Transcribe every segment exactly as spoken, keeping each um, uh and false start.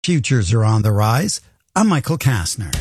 Futures are on the rise. I'm Michael Kastner.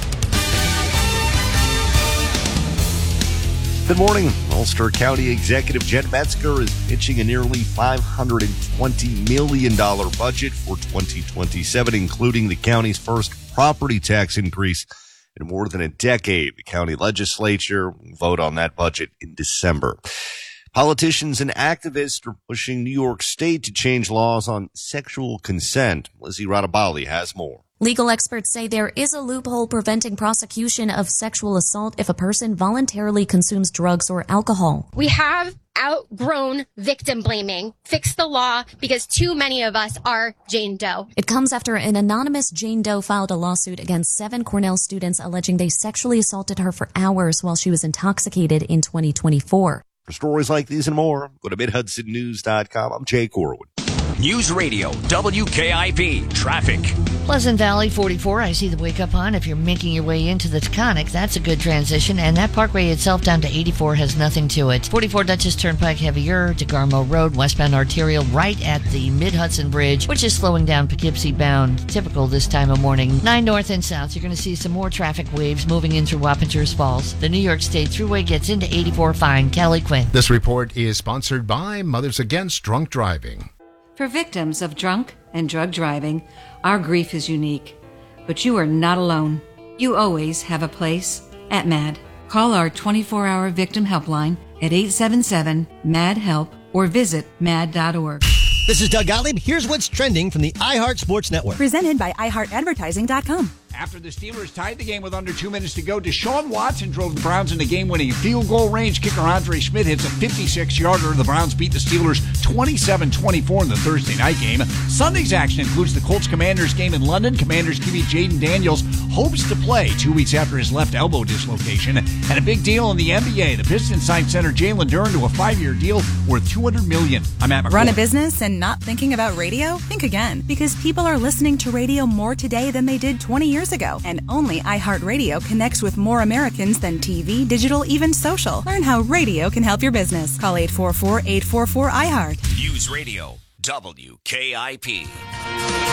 Good morning. Ulster County Executive Jen Metzger is pitching a nearly five hundred twenty million dollars budget for twenty twenty-seven, including the county's first property tax increase in more than a decade. The county legislature will vote on that budget in December. Politicians and activists are pushing New York State to change laws on sexual consent. Lizzie Radabali has more. Legal experts say there is a loophole preventing prosecution of sexual assault if a person voluntarily consumes drugs or alcohol. We have outgrown victim blaming. Fix the law because too many of us are Jane Doe. It comes after an anonymous Jane Doe filed a lawsuit against seven Cornell students alleging they sexually assaulted her for hours while she was intoxicated in twenty twenty-four. For stories like these and more, go to mid hudson news dot com. I'm Jay Corwood. News Radio, W K I P, traffic. Pleasant Valley forty-four, I see the wake up on. If you're making your way into the Taconic, that's a good transition. And that parkway itself down to eighty-four has nothing to it. forty-four Dutchess Turnpike heavier, DeGarmo Road, westbound arterial right at the Mid-Hudson Bridge, which is slowing down Poughkeepsie bound. Typical this time of morning. nine north and south, you're going to see some more traffic waves moving in through Wappingers Falls. The New York State Thruway gets into eighty-four fine. Kelly Quinn. This report is sponsored by Mothers Against Drunk Driving. For victims of drunk and drug driving, our grief is unique. But you are not alone. You always have a place at MAD. Call our twenty-four hour victim helpline at eight seven seven, M A D, HELP or visit mad dot org. This is Doug Gottlieb. Here's what's trending from the iHeart Sports Network. Presented by i heart advertising dot com. After the Steelers tied the game with under two minutes to go, Deshaun Watson drove the Browns into game-winning field goal range. Kicker Andre Schmidt hits a fifty-six yarder. The Browns beat the Steelers twenty-seven twenty-four in the Thursday night game. Sunday's action includes the Colts-Commanders game in London. Commanders Q B Jaden Daniels hopes to play two weeks after his left elbow dislocation. And a big deal in the N B A. The Pistons signed center Jalen Duren to a five-year deal worth two hundred million dollars. I'm Matt McCoy. Run a business and not thinking about radio? Think again, because people are listening to radio more today than they did twenty years ago. And only iHeartRadio connects with more Americans than T V, digital, even social. Learn how radio can help your business. Call eight four four, eight four four, I heart. News Radio, W K I P.